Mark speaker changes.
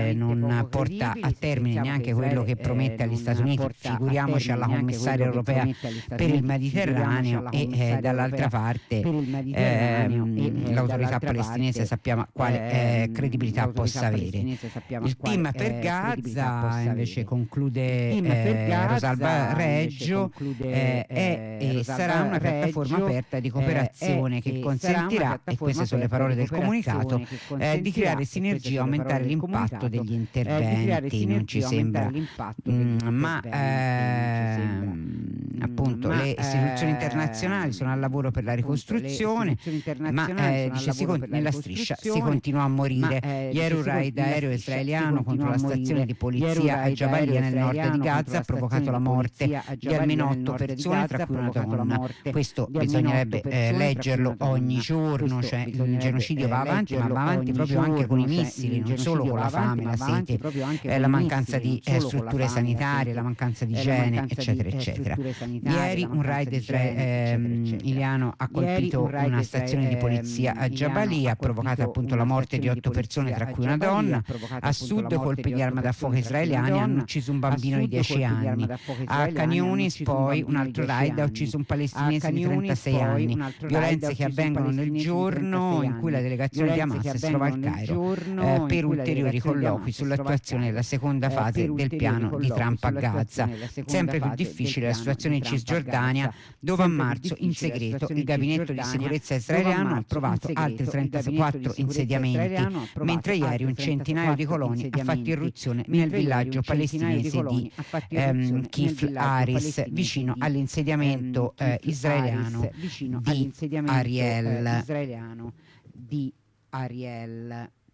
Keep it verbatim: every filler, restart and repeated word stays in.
Speaker 1: eh, non porta a termine neanche quello che promette agli Stati Uniti, figuriamoci alla commissaria europea per il Mediterraneo, e eh, dall'altra parte ehm, l'autorità palestinese sappiamo quale eh, credibilità possa avere. Il team per Gaza invece conclude eh, Rosalba Reggio eh, è e sarà una piattaforma aperta di cooperazione che consentirà, e queste sono le parole del comunicato, eh, di creare sinergie e aumentare l'impatto degli interventi. Non ci sembra, mm, ma ehm, appunto le istituzioni internazionali sono al lavoro per la ricostruzione, ma eh, dice si con- nella striscia si continua a morire. Ieri un raid aereo israeliano contro la stazione di polizia a Jabalia nel nord di Gaza ha provocato la morte di almeno otto persone, tra cui una donna. Questo bisognerebbe eh, leggerlo ogni giorno, cioè il genocidio va avanti, ma va avanti proprio anche con i missili, non solo con la fame, la sete, eh, la mancanza di eh, strutture sanitarie, la mancanza di igiene, eccetera eccetera. Ieri un raid israeliano ha colpito una stazione di polizia a Jabalia, ha provocato appunto la morte di otto persone, tra cui una donna. A sud colpi di arma da fuoco israeliani hanno ucciso un bambino di dieci anni. A Khan Younis poi un altro raid ha ucciso un palestinese di trentasei anni. Violenze che avvengono nel giorno in cui la delegazione di Hamas si trova al Cairo eh, per ulteriori colloqui sull'attuazione della seconda fase del piano di Trump a Gaza. Sempre più difficile la situazione in Cisgiordania, dove a marzo in segreto il gabinetto di sicurezza israeliano ha approvato altri trentaquattro insediamenti, mentre ieri un centinaio di coloni ha fatto irruzione nel villaggio palestinese di ehm, Kifl Aris, vicino all'insediamento eh, israeliano di Ariel.
Speaker 2: di Ariel.